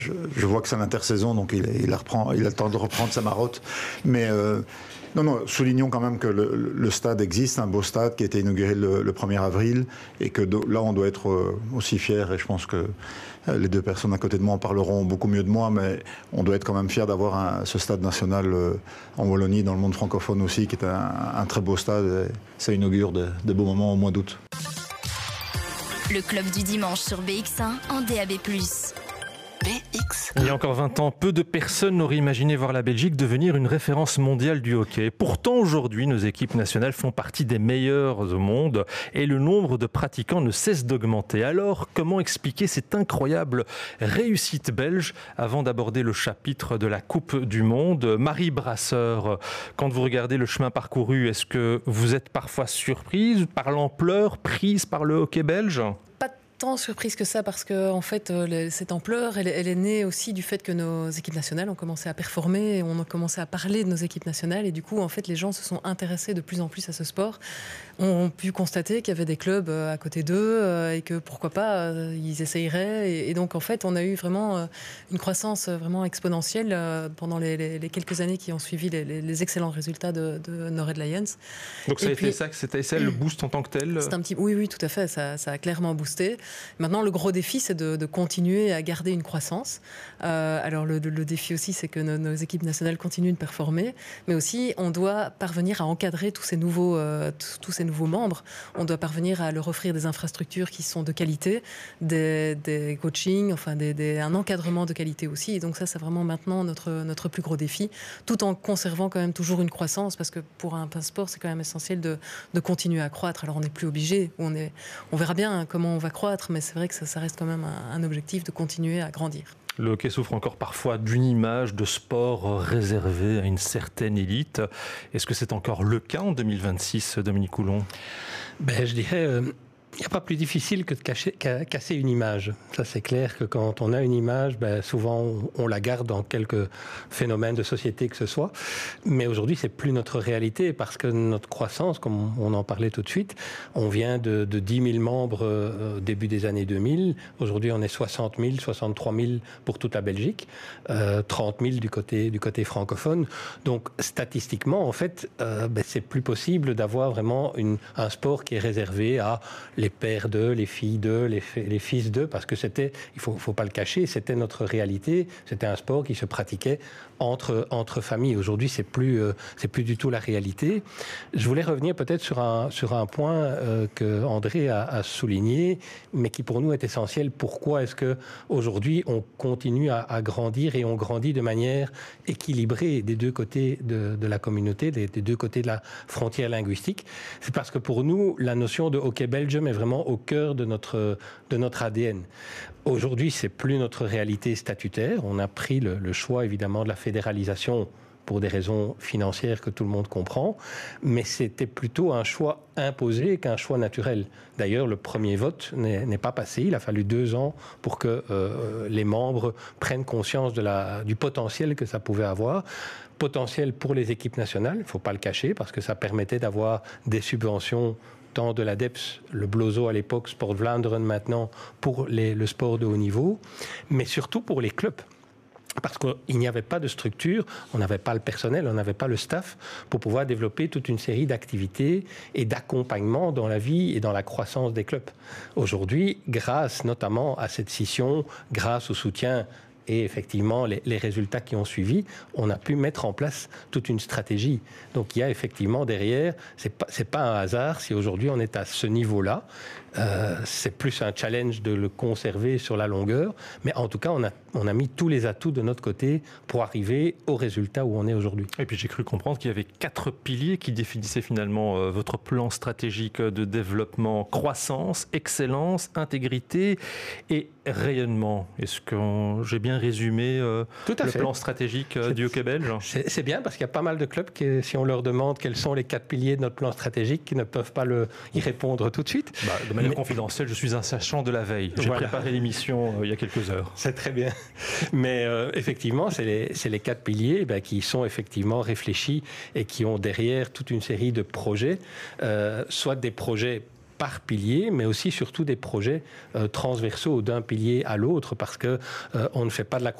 Je vois que c'est l'intersaison, donc il a le temps de reprendre sa marotte. Mais non, soulignons quand même que le stade existe, un beau stade qui a été inauguré le 1er avril, et que là, on doit être aussi fiers, et je pense que les deux personnes à côté de moi en parleront beaucoup mieux de moi, mais on doit être quand même fiers d'avoir ce stade national en Wallonie, dans le monde francophone aussi, qui est un très beau stade. Et ça inaugure de beaux moments au mois d'août. Le club du dimanche sur BX1 en DAB+. Il y a encore 20 ans, peu de personnes n'auraient imaginé voir la Belgique devenir une référence mondiale du hockey. Pourtant, aujourd'hui, nos équipes nationales font partie des meilleures au monde et le nombre de pratiquants ne cesse d'augmenter. Alors, comment expliquer cette incroyable réussite belge avant d'aborder le chapitre de la Coupe du Monde? Marie Brasseur, quand vous regardez le chemin parcouru, est-ce que vous êtes parfois surprise par l'ampleur prise par le hockey belge? Tant surprise que ça, parce que en fait cette ampleur elle est née aussi du fait que nos équipes nationales ont commencé à performer et on a commencé à parler de nos équipes nationales, et du coup en fait les gens se sont intéressés de plus en plus à ce sport, ont pu constater qu'il y avait des clubs à côté d'eux et que pourquoi pas ils essayeraient, et donc en fait on a eu vraiment une croissance vraiment exponentielle pendant les quelques années qui ont suivi les excellents résultats de Nored Lions. Donc ça a été ça, c'était ça le boost en tant que tel? C'est un petit, oui tout à fait, ça a clairement boosté. Maintenant, le gros défi, c'est de continuer à garder une croissance. Alors, le défi aussi, c'est que nos équipes nationales continuent de performer, mais aussi, on doit parvenir à encadrer tous ces nouveaux membres. On doit parvenir à leur offrir des infrastructures qui sont de qualité, des coachings, enfin, un encadrement de qualité aussi. Et donc ça, c'est vraiment maintenant notre plus gros défi, tout en conservant quand même toujours une croissance, parce que pour un sport, c'est quand même essentiel de continuer à croître. Alors, on n'est plus obligé, on verra bien comment on va croître, mais c'est vrai que ça reste quand même un objectif de continuer à grandir. Le hockey souffre encore parfois d'une image de sport réservé à une certaine élite. Est-ce que c'est encore le cas en 2026, Dominique Coulon? Je dirais... Il n'y a pas plus difficile que de casser une image. Ça, c'est clair que quand on a une image, souvent, on la garde dans quelques phénomènes de société que ce soit. Mais aujourd'hui, c'est plus notre réalité, parce que notre croissance, comme on en parlait tout de suite, on vient de 10 000 membres au début des années 2000. Aujourd'hui, on est 60 000, 63 000 pour toute la Belgique, 30 000 du côté francophone. Donc, statistiquement, en fait, c'est plus possible d'avoir vraiment un sport qui est réservé à les pères d'eux, les filles d'eux, les fils d'eux, parce que il faut pas le cacher, c'était notre réalité, c'était un sport qui se pratiquait entre familles. Aujourd'hui, c'est plus du tout la réalité. Je voulais revenir peut-être sur un point que André a souligné, mais qui pour nous est essentiel. Pourquoi est-ce que aujourd'hui on continue à grandir, et on grandit de manière équilibrée des deux côtés de la communauté, des deux côtés de la frontière linguistique? C'est parce que pour nous, la notion de hockey Belgium est vraiment au cœur de notre ADN. Aujourd'hui, c'est plus notre réalité statutaire. On a pris le choix, évidemment, de la fédéralisation pour des raisons financières que tout le monde comprend, mais c'était plutôt un choix imposé qu'un choix naturel. D'ailleurs, le premier vote n'est pas passé. Il a fallu 2 ans pour que les membres prennent conscience du potentiel que ça pouvait avoir. Potentiel pour les équipes nationales, il ne faut pas le cacher, parce que ça permettait d'avoir des subventions tant de l'ADEPS, le Blozo à l'époque, Sport Vlaanderen maintenant, pour le sport de haut niveau, mais surtout pour les clubs. Parce qu'il n'y avait pas de structure, on n'avait pas le personnel, on n'avait pas le staff pour pouvoir développer toute une série d'activités et d'accompagnement dans la vie et dans la croissance des clubs. Aujourd'hui, grâce notamment à cette scission, grâce au soutien et effectivement les résultats qui ont suivi, on a pu mettre en place toute une stratégie. Donc il y a effectivement derrière, c'est pas un hasard si aujourd'hui on est à ce niveau-là. C'est plus un challenge de le conserver sur la longueur, mais en tout cas on a mis tous les atouts de notre côté pour arriver au résultat où on est aujourd'hui. Et puis j'ai cru comprendre qu'il y avait 4 piliers qui définissaient finalement votre plan stratégique de développement: croissance, excellence, intégrité et rayonnement. Est-ce que j'ai bien résumé le plan stratégique du hockey belge? C'est bien, parce qu'il y a pas mal de clubs qui, si on leur demande quels sont les 4 piliers de notre plan stratégique, qui ne peuvent pas y répondre tout de suite. De manière confidentielle, je suis un sachant de la veille. J'ai préparé l'émission il y a quelques heures. C'est très bien. Mais effectivement, c'est les 4 piliers qui sont effectivement réfléchis et qui ont derrière toute une série de projets, soit des projets par pilier, mais aussi surtout des projets transversaux d'un pilier à l'autre, parce que on ne fait pas de la